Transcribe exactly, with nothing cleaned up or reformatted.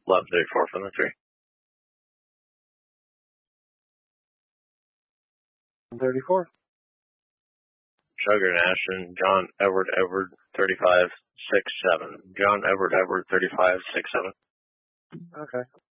eleven thirty-four from the three. thirty-four. Sugar Nash and John Edward Edward thirty-five six seven. John Edward Edward thirty-five six seven. Okay.